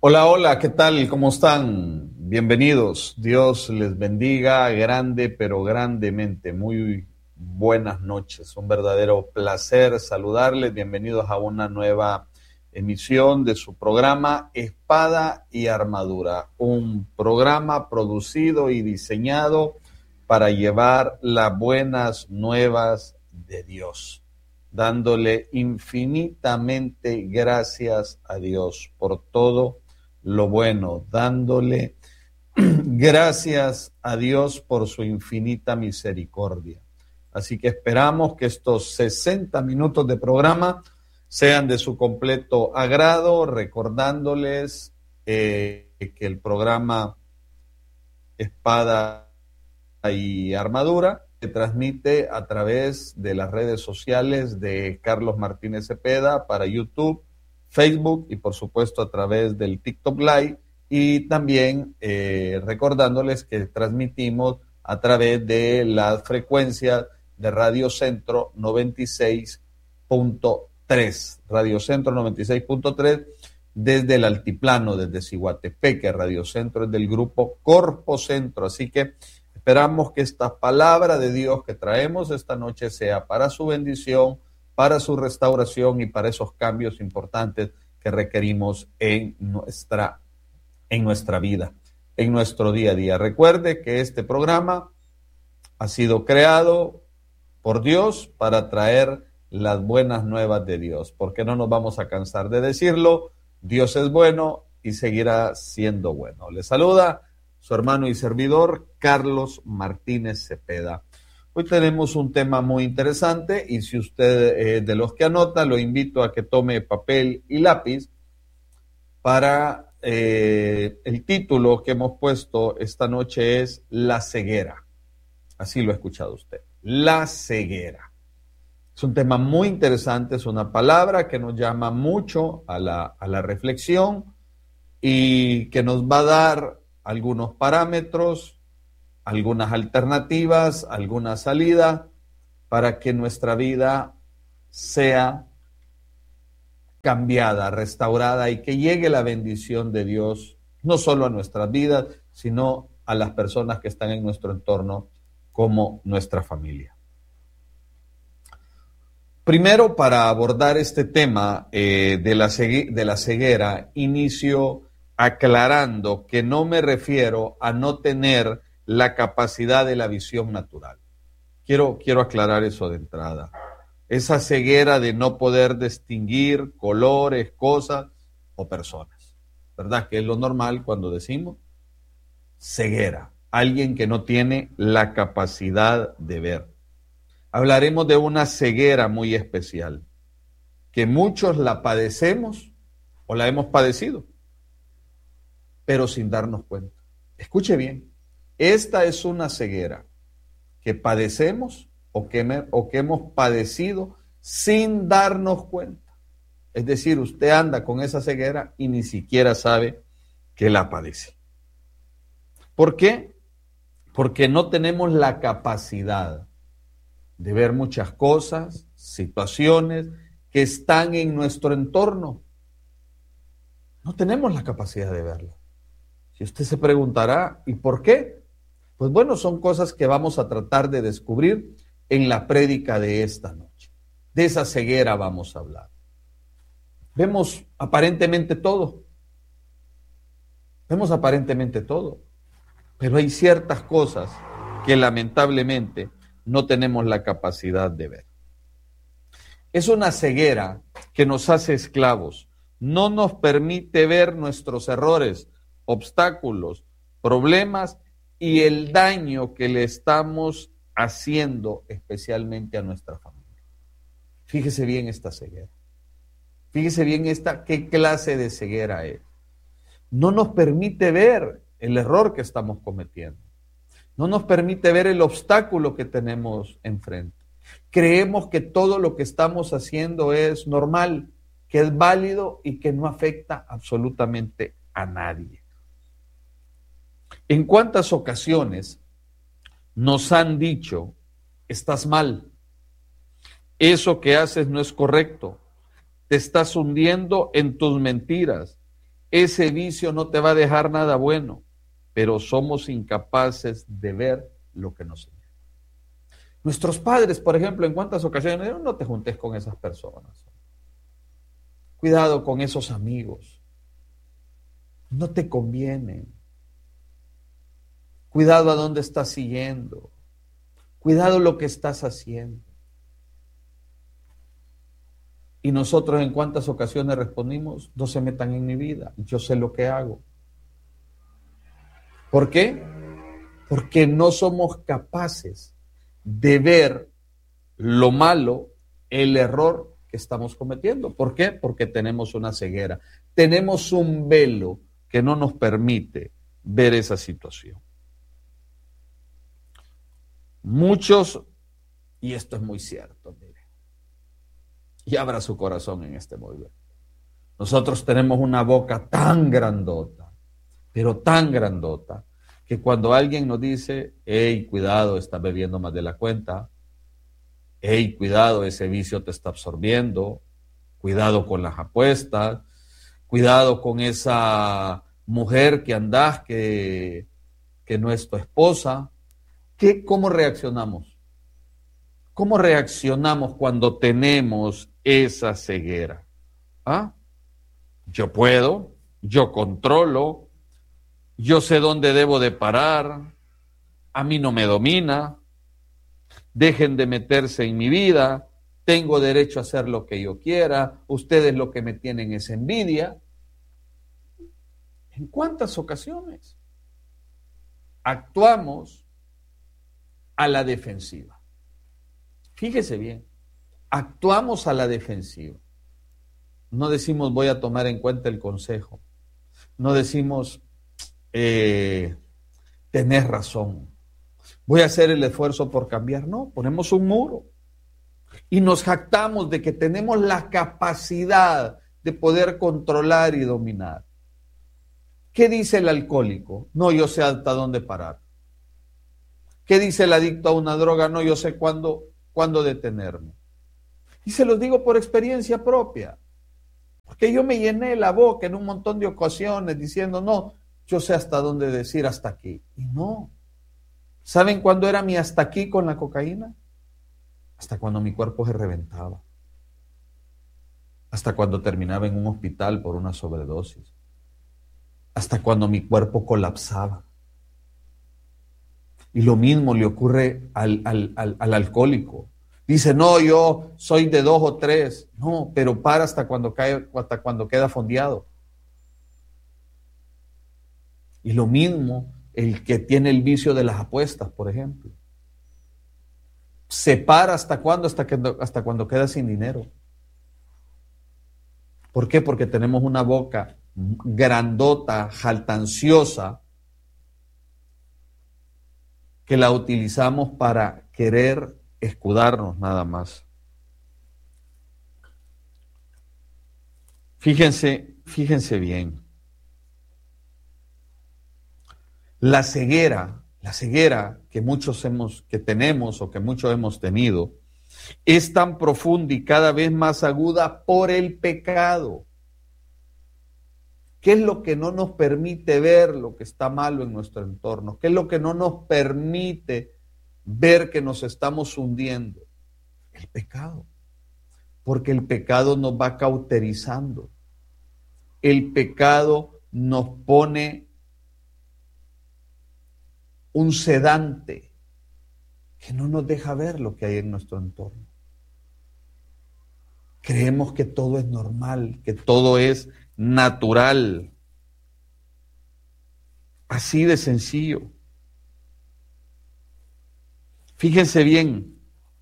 Hola, hola, ¿qué tal? ¿Cómo están? Bienvenidos. Dios les bendiga grande, pero grandemente. Muy buenas noches. Un verdadero placer saludarles. Bienvenidos a una nueva emisión de su programa Espada y Armadura. Un programa producido y diseñado para llevar las buenas nuevas de Dios, dándole infinitamente gracias a Dios por todo lo bueno, dándole gracias a Dios por su infinita misericordia. Así que esperamos que estos 60 minutos de programa sean de su completo agrado, recordándoles que el programa Espada y Armadura se transmite a través de las redes sociales de Carlos Martínez Cepeda para YouTube, Facebook y por supuesto a través del TikTok Live, y también recordándoles que transmitimos a través de las frecuencias de Radio Centro 96.3, Radio Centro 96.3 desde el altiplano, desde Ciguatepeque. Radio Centro es del grupo Corpo Centro, así que esperamos que esta palabra de Dios que traemos esta noche sea para su bendición, para su restauración y para esos cambios importantes que requerimos en nuestra vida, en nuestro día a día. Recuerde que este programa ha sido creado por Dios para traer las buenas nuevas de Dios, porque no nos vamos a cansar de decirlo. Dios es bueno y seguirá siendo bueno. Le saluda su hermano y servidor, Carlos Martínez Cepeda. Hoy tenemos un tema muy interesante y si usted de los que anota, lo invito a que tome papel y lápiz para el título que hemos puesto esta noche es La ceguera. Así lo ha escuchado usted, la ceguera. Es un tema muy interesante, es una palabra que nos llama mucho a la reflexión y que nos va a dar algunos parámetros, algunas alternativas, alguna salida para que nuestra vida sea cambiada, restaurada y que llegue la bendición de Dios no solo a nuestras vidas, sino a las personas que están en nuestro entorno como nuestra familia. Primero, para abordar este tema de la ceguera, inicio aclarando que no me refiero a no tener la capacidad de la visión natural. Quiero aclarar eso de entrada. Esa ceguera de no poder distinguir colores, cosas o personas, ¿verdad? Que es lo normal cuando decimos ceguera. Alguien que no tiene la capacidad de ver. Hablaremos de una ceguera muy especial, que muchos la padecemos o la hemos padecido, pero sin darnos cuenta. Escuche bien, esta es una ceguera que padecemos o que hemos padecido sin darnos cuenta. Es decir, usted anda con esa ceguera y ni siquiera sabe que la padece. ¿Por qué? Porque no tenemos la capacidad de ver muchas cosas, situaciones que están en nuestro entorno. No tenemos la capacidad de verlo. Si usted se preguntará, ¿y por qué? Pues bueno, son cosas que vamos a tratar de descubrir en la prédica de esta noche. De esa ceguera vamos a hablar. Vemos aparentemente todo. Vemos aparentemente todo. Pero hay ciertas cosas que lamentablemente no tenemos la capacidad de ver. Es una ceguera que nos hace esclavos, no nos permite ver nuestros errores, obstáculos, problemas y el daño que le estamos haciendo especialmente a nuestra familia. Fíjese bien esta ceguera. Fíjese bien qué clase de ceguera es. No nos permite ver el error que estamos cometiendo. No nos permite ver el obstáculo que tenemos enfrente. Creemos que todo lo que estamos haciendo es normal, que es válido y que no afecta absolutamente a nadie. ¿En cuántas ocasiones nos han dicho, estás mal, eso que haces no es correcto, te estás hundiendo en tus mentiras, Ese vicio no te va a dejar nada bueno, pero somos incapaces de ver lo que nos señala. Nuestros padres, por ejemplo, ¿en cuántas ocasiones me dijeron, no te juntes con esas personas? Cuidado con esos amigos. No te convienen. Cuidado a dónde estás siguiendo. Cuidado lo que estás haciendo. Y nosotros en cuántas ocasiones respondimos, no se metan en mi vida, yo sé lo que hago. ¿Por qué? Porque no somos capaces de ver lo malo, el error que estamos cometiendo. ¿Por qué? Porque tenemos una ceguera. Tenemos un velo que no nos permite ver esa situación. Muchos, y esto es muy cierto, mire, y abra su corazón en este movimiento. Nosotros tenemos una boca tan grandota, pero tan grandota, que cuando alguien nos dice, hey, cuidado, estás bebiendo más de la cuenta, hey, cuidado, ese vicio te está absorbiendo, cuidado con las apuestas, cuidado con esa mujer que andás que no es tu esposa, ¿cómo reaccionamos? ¿Cómo reaccionamos cuando tenemos esa ceguera? ¿Ah? Yo puedo, yo controlo, yo sé dónde debo de parar, a mí no me domina, dejen de meterse en mi vida, tengo derecho a hacer lo que yo quiera, ustedes lo que me tienen es envidia. ¿En cuántas ocasiones actuamos a la defensiva? Fíjese bien, actuamos a la defensiva. No decimos voy a tomar en cuenta el consejo. No decimos tenés razón. Voy a hacer el esfuerzo por cambiar. No, ponemos un muro. Y nos jactamos de que tenemos la capacidad de poder controlar y dominar. ¿Qué dice el alcohólico? No, yo sé hasta dónde parar. ¿Qué dice el adicto a una droga? No, yo sé cuándo detenerme. Y se los digo por experiencia propia. Porque yo me llené la boca en un montón de ocasiones diciendo, no, yo sé hasta dónde decir hasta aquí. Y no. ¿Saben cuándo era mi hasta aquí con la cocaína? Hasta cuando mi cuerpo se reventaba. Hasta cuando terminaba en un hospital por una sobredosis. Hasta cuando mi cuerpo colapsaba. Y lo mismo le ocurre al alcohólico. Dice, no, yo soy de 2 o 3. No, pero para hasta cuando queda fondeado. Y lo mismo el que tiene el vicio de las apuestas, por ejemplo. Se para hasta cuándo, hasta cuando queda sin dinero. ¿Por qué? Porque tenemos una boca grandota, jaltanciosa, que la utilizamos para querer escudarnos nada más. Fíjense bien. La ceguera que tenemos o que muchos hemos tenido, es tan profunda y cada vez más aguda por el pecado. ¿Qué es lo que no nos permite ver lo que está malo en nuestro entorno? ¿Qué es lo que no nos permite ver que nos estamos hundiendo? El pecado. Porque el pecado nos va cauterizando. El pecado nos pone un sedante que no nos deja ver lo que hay en nuestro entorno. Creemos que todo es normal, que todo es natural. Así de sencillo. Fíjense bien,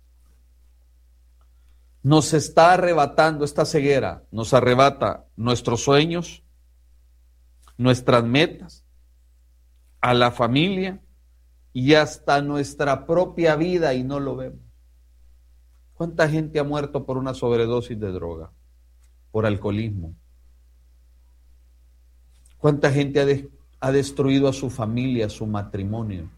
nos está arrebatando esta ceguera, nos arrebata nuestros sueños, nuestras metas, a la familia y hasta nuestra propia vida y no lo vemos. ¿Cuánta gente ha muerto por una sobredosis de droga, por alcoholismo? ¿Cuánta gente ha destruido a su familia, a su matrimonio?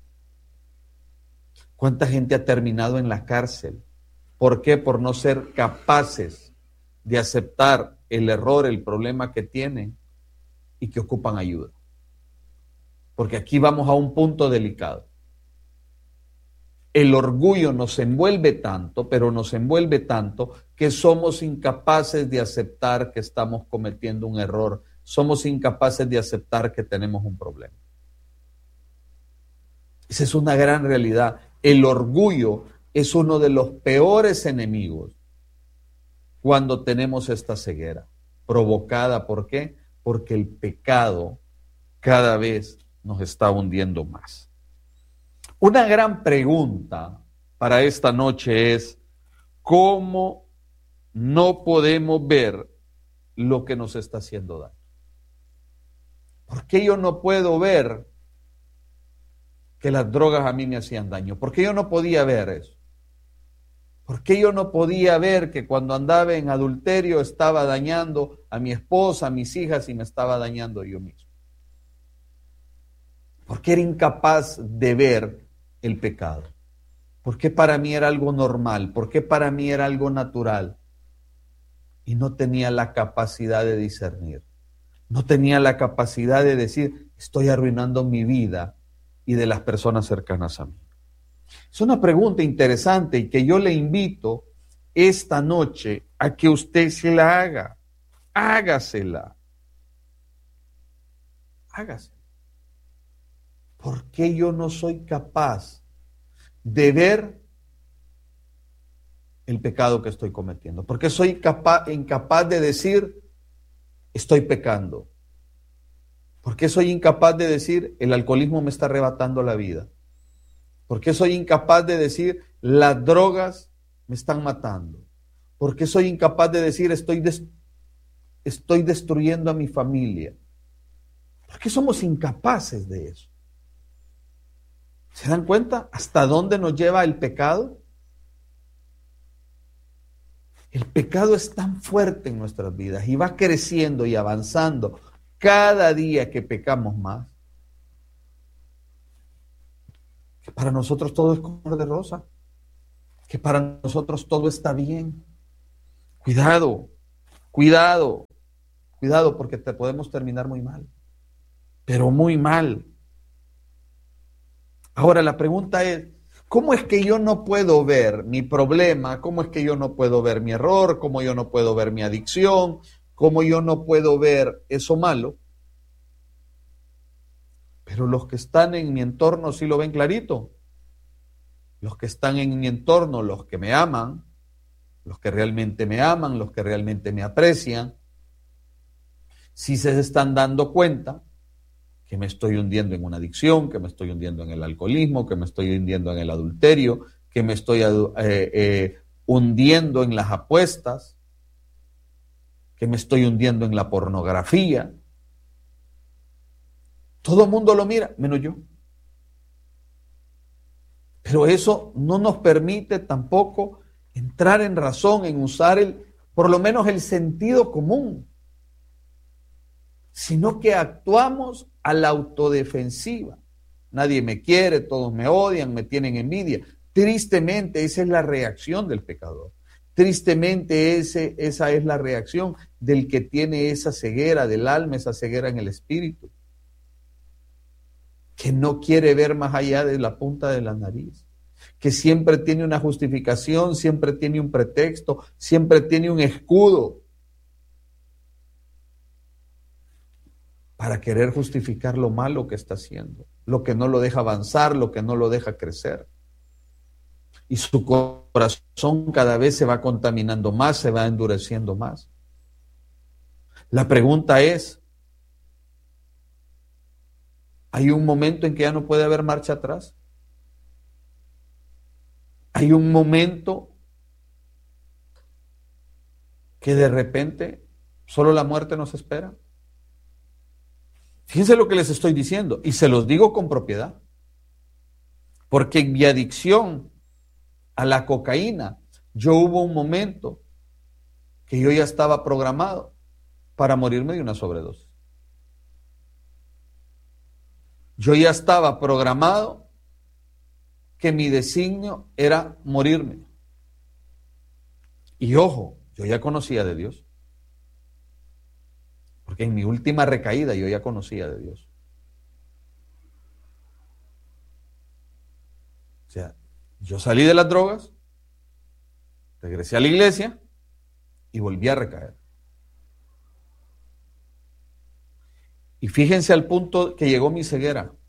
¿Cuánta gente ha terminado en la cárcel? ¿Por qué? Por no ser capaces de aceptar el error, el problema que tienen y que ocupan ayuda. Porque aquí vamos a un punto delicado. El orgullo nos envuelve tanto, pero nos envuelve tanto que somos incapaces de aceptar que estamos cometiendo un error. Somos incapaces de aceptar que tenemos un problema. Esa es una gran realidad. El orgullo es uno de los peores enemigos cuando tenemos esta ceguera. ¿Provocada por qué? Porque el pecado cada vez nos está hundiendo más. Una gran pregunta para esta noche es: ¿cómo no podemos ver lo que nos está haciendo daño? ¿Por qué yo no puedo ver que las drogas a mí me hacían daño? ¿Por qué yo no podía ver eso? ¿Por qué yo no podía ver que cuando andaba en adulterio estaba dañando a mi esposa, a mis hijas y me estaba dañando yo mismo? ¿Por qué era incapaz de ver el pecado? ¿Por qué para mí era algo normal? ¿Por qué para mí era algo natural? Y no tenía la capacidad de discernir. No tenía la capacidad de decir: estoy arruinando mi vida y de las personas cercanas a mí. Es una pregunta interesante y que yo le invito esta noche a que usted se la haga. Hágasela. Hágasela. ¿Por qué yo no soy capaz de ver el pecado que estoy cometiendo? ¿Por qué soy incapaz de decir: estoy pecando? ¿Por qué soy incapaz de decir: el alcoholismo me está arrebatando la vida? ¿Por qué soy incapaz de decir: las drogas me están matando? ¿Por qué soy incapaz de decir: estoy destruyendo a mi familia? ¿Por qué somos incapaces de eso? ¿Se dan cuenta hasta dónde nos lleva el pecado? El pecado es tan fuerte en nuestras vidas y va creciendo y avanzando cada día que pecamos más, que para nosotros todo es color de rosa, que para nosotros todo está bien. Cuidado, cuidado, cuidado, porque te podemos terminar muy mal, pero muy mal. Ahora la pregunta es: ¿cómo es que yo no puedo ver mi problema? ¿Cómo es que yo no puedo ver mi error? ¿Cómo yo no puedo ver mi adicción? ¿Cómo yo no puedo ver eso malo? Pero los que están en mi entorno sí lo ven clarito. Los que están en mi entorno, los que me aman, los que realmente me aman, los que realmente me aprecian, sí se están dando cuenta que me estoy hundiendo en una adicción, que me estoy hundiendo en el alcoholismo, que me estoy hundiendo en el adulterio, que me estoy hundiendo en las apuestas, que me estoy hundiendo en la pornografía. Todo el mundo lo mira, menos yo. Pero eso no nos permite tampoco entrar en razón, en usar por lo menos el sentido común, sino que actuamos a la autodefensiva. Nadie me quiere, todos me odian, me tienen envidia. Tristemente, esa es la reacción del pecador. Tristemente, esa es la reacción del que tiene esa ceguera del alma, esa ceguera en el espíritu, que no quiere ver más allá de la punta de la nariz, que siempre tiene una justificación, siempre tiene un pretexto, siempre tiene un escudo para querer justificar lo malo que está haciendo, lo que no lo deja avanzar, lo que no lo deja crecer. Y su corazón cada vez se va contaminando más, se va endureciendo más. La pregunta es: ¿hay un momento en que ya no puede haber marcha atrás? ¿Hay un momento que de repente solo la muerte nos espera? Fíjense lo que les estoy diciendo y se los digo con propiedad. Porque en mi adicción a la cocaína, yo hubo un momento que yo ya estaba programado para morirme de una sobredosis. Yo ya estaba programado que mi designio era morirme. Y ojo, yo ya conocía de Dios. Porque en mi última recaída yo ya conocía de Dios. O sea, yo salí de las drogas, regresé a la iglesia y volví a recaer. Y fíjense al punto que llegó mi ceguera.